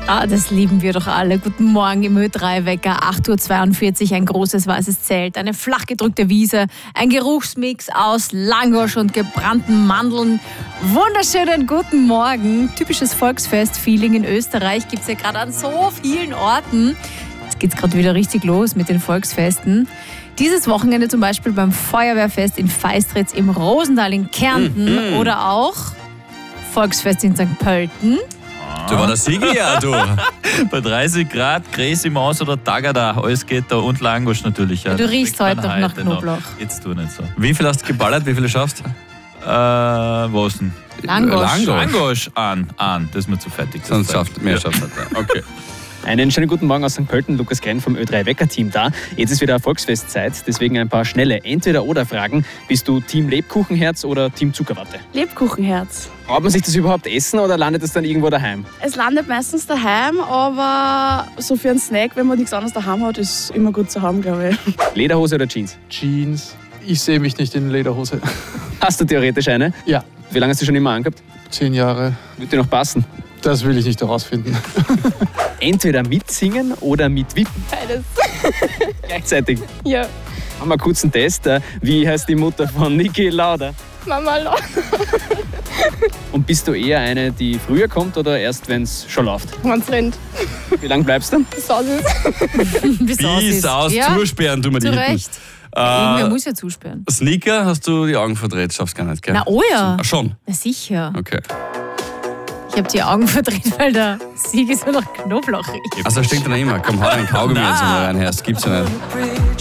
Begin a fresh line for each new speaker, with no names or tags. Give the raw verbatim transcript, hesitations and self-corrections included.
Ah, das lieben wir doch alle. Guten Morgen im Ö drei Wecker, acht Uhr zweiundvierzig, ein großes weißes Zelt, eine flach gedrückte Wiese, ein Geruchsmix aus Langosch und gebrannten Mandeln. Wunderschönen guten Morgen. Typisches Volksfest-Feeling in Österreich gibt es ja gerade an so vielen Orten. Jetzt geht es gerade wieder richtig los mit den Volksfesten. Dieses Wochenende zum Beispiel beim Feuerwehrfest in Feistritz im Rosental in Kärnten
Mhm.
oder auch Volksfest in Sankt Pölten.
Da war der Sigi ja, du.
Bei dreißig Grad, Gräse Maus oder Tagada, alles geht da und Langosch natürlich. Ja.
Du riechst
Kriegt man
heute noch nach
noch.
Knoblauch.
Jetzt tu nicht so.
Wie viel hast du geballert? Wie viele schaffst du?
Äh, was denn?
Langosch.
Langosch.
Langosch an, an, das ist mir zu fettig. Das
Sonst
Zeug.
schafft mehr
Ja.
schafft er. Okay.
Einen schönen guten Morgen aus Sankt Pölten, Lukas Grenn vom Ö drei Wecker-Team da. Jetzt ist wieder Volksfestzeit, deswegen ein paar schnelle Entweder-Oder-Fragen. Bist du Team Lebkuchenherz oder Team Zuckerwatte?
Lebkuchenherz.
Traut man sich das überhaupt essen oder landet es dann irgendwo daheim?
Es landet meistens daheim, aber so für einen Snack, wenn man nichts anderes daheim hat, ist immer gut zu haben, glaube ich.
Lederhose oder Jeans?
Jeans. Ich sehe mich nicht in Lederhose.
Hast du theoretisch eine?
Ja,
Wie lange hast du schon immer angehabt?
zehn Jahre.
Wird dir noch passen?
Das will ich nicht herausfinden.
Entweder mitsingen oder mit Wippen.
Beides.
Gleichzeitig.
Ja.
Machen wir einen kurzen Test. Wie heißt die Mutter von Niki Lauda?
Mama laut.
Und bist du eher eine, die früher kommt oder erst, wenn es schon läuft?
Wenn's rennt.
Wie lange bleibst du?
Das aus ist.
Bis aus
Bis
ist.
aus,
Ja,
zusperren tun wir die
zu
Hitten.
Recht. Irgendwer
Äh,
muss ja zusperren.
Sneaker, hast du die Augen verdreht? Schaffst gar nicht, gell?
Na oh ja.
Ach, schon?
Na sicher.
Okay.
Ich habe die Augen verdreht, weil der Sieg so nach Knoblauch riecht.
Also stinkt dann immer. Komm, hau einen Kaugummi jetzt mal rein her. Das gibt's ja nicht.